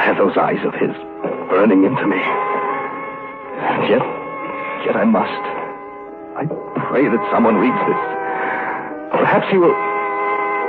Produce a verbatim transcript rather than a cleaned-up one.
have those eyes of his burning into me. And yet, yet I must. I pray that someone reads this. Perhaps he will...